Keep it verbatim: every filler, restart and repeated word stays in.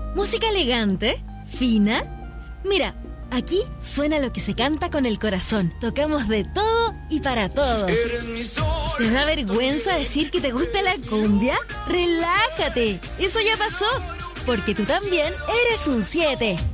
¿Música elegante? ¿Fina? Mira, aquí suena lo que se canta con el corazón. Tocamos de todo y para todos. ¿Te da vergüenza decir que te gusta la cumbia? ¡Relájate! Eso ya pasó, porque tú también eres un siete.